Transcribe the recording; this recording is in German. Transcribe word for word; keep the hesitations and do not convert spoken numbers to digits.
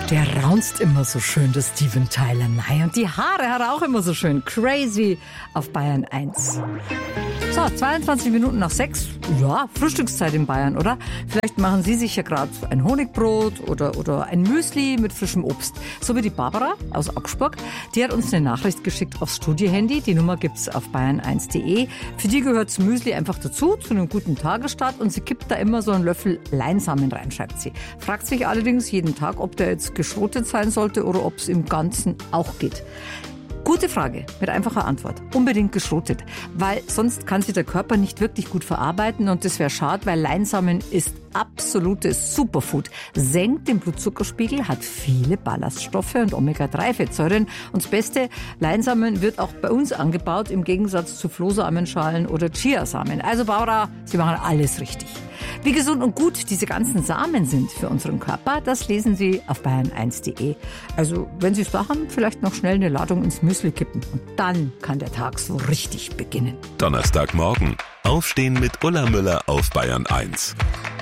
Der raunzt immer so schön, der Steven Tyler. Nein, und die Haare hat er auch immer so schön. Crazy auf Bayern eins. So, zweiundzwanzig Minuten nach sechs. Ja, Frühstückszeit in Bayern, oder? Vielleicht machen Sie sich ja gerade ein Honigbrot oder, oder ein Müsli mit frischem Obst. So wie die Barbara aus Augsburg. Die hat uns eine Nachricht geschickt aufs Studiohandy. Die Nummer gibt's auf bayern eins punkt de. Für die gehört das Müsli einfach dazu, zu einem guten Tagesstart. Und sie kippt da immer so einen Löffel Leinsamen rein, schreibt sie. Fragt sich allerdings jeden Tag, ob der jetzt geschrotet sein sollte oder ob es im Ganzen auch geht. Gute Frage, mit einfacher Antwort. Unbedingt geschrotet, weil sonst kann sich der Körper nicht wirklich gut verarbeiten und das wäre schade, weil Leinsamen ist absolutes Superfood. Senkt den Blutzuckerspiegel, hat viele Ballaststoffe und Omega drei Fettsäuren. Und das Beste, Leinsamen wird auch bei uns angebaut, im Gegensatz zu Flohsamenschalen oder Chiasamen. Also Barbara, Sie machen alles richtig. Wie gesund und gut diese ganzen Samen sind für unseren Körper, das lesen Sie auf bayern eins punkt de. Also, wenn Sie es da haben, vielleicht noch schnell eine Ladung ins Müsli kippen. Und dann kann der Tag so richtig beginnen. Donnerstagmorgen. Aufstehen mit Ulla Müller auf Bayern eins.